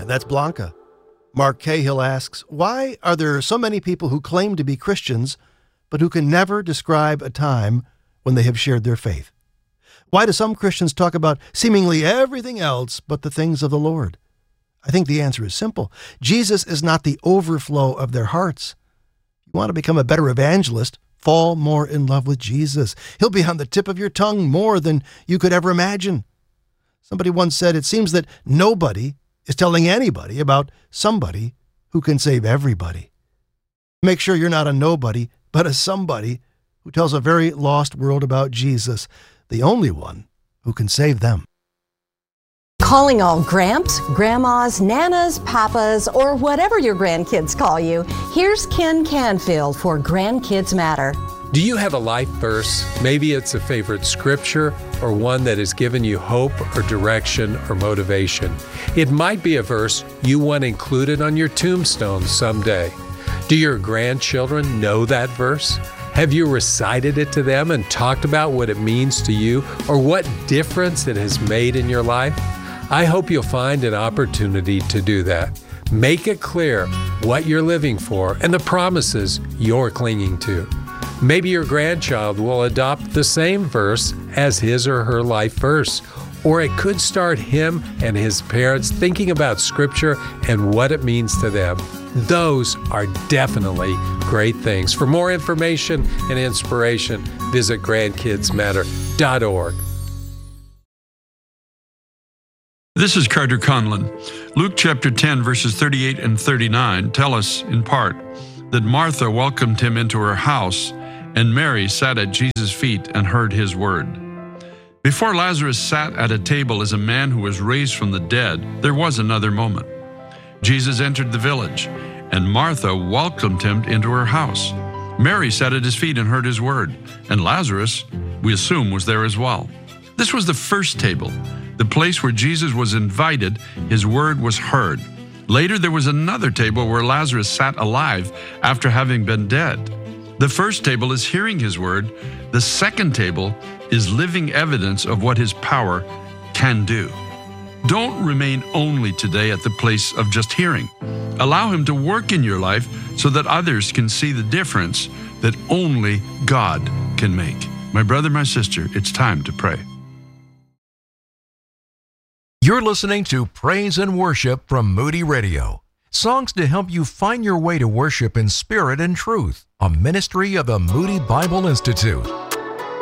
And that's Blanca. Mark Cahill asks, why are there so many people who claim to be Christians, but who can never describe a time when they have shared their faith? Why do some Christians talk about seemingly everything else but the things of the Lord? I think the answer is simple. Jesus is not the overflow of their hearts. You want to become a better evangelist? Fall more in love with Jesus. He'll be on the tip of your tongue more than you could ever imagine. Somebody once said, it seems that nobody is telling anybody about somebody who can save everybody. Make sure you're not a nobody, but a somebody who tells a very lost world about Jesus, the only one who can save them. Calling all gramps, grandmas, nanas, papas, or whatever your grandkids call you, here's Ken Canfield for Grandkids Matter. Do you have a life verse? Maybe it's a favorite scripture or one that has given you hope or direction or motivation. It might be a verse you want included on your tombstone someday. Do your grandchildren know that verse? Have you recited it to them and talked about what it means to you or what difference it has made in your life? I hope you'll find an opportunity to do that. Make it clear what you're living for and the promises you're clinging to. Maybe your grandchild will adopt the same verse as his or her life verse, or it could start him and his parents thinking about Scripture and what it means to them. Those are definitely great things. For more information and inspiration, visit grandkidsmatter.org. This is Carter Conlon. Luke chapter 10, verses 38 and 39 tell us, in part, that Martha welcomed him into her house, and Mary sat at Jesus' feet and heard his word. Before Lazarus sat at a table as a man who was raised from the dead, there was another moment. Jesus entered the village, and Martha welcomed him into her house. Mary sat at his feet and heard his word, and Lazarus, we assume, was there as well. This was the first table, the place where Jesus was invited, his word was heard. Later, there was another table where Lazarus sat alive after having been dead. The first table is hearing his word. The second table is living evidence of what his power can do. Don't remain only today at the place of just hearing. Allow him to work in your life so that others can see the difference that only God can make. My brother, my sister, it's time to pray. You're listening to Praise and Worship from Moody Radio. Songs to help you find your way to worship in spirit and truth. A ministry of the Moody Bible Institute.